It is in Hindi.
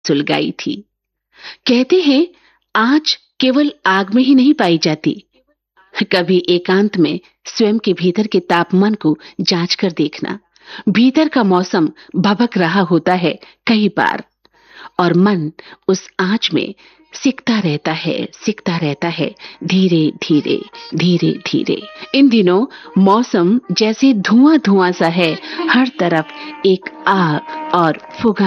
सुलगाई थी। कहते हैं आँच केवल आग में ही नहीं पाई जाती, कभी एकांत में स्वयं के भीतर के तापमान को जांच कर देखना। भीतर का मौसम भभक रहा होता है कई बार, और मन उस आंच में सिकता रहता है, धीरे धीरे धीरे धीरे। इन दिनों मौसम जैसे धुआं धुआं सा है, हर तरफ एक आग और फुगा